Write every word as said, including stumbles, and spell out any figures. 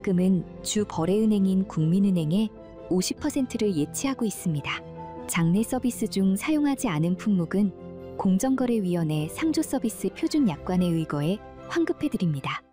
금은 주 거래은행인 국민은행의 오십 퍼센트를 예치하고 있습니다. 장내 서비스 중 사용하지 않은 품목은 공정거래위원회 상조서비스 표준 약관에 의거해 환급해드립니다.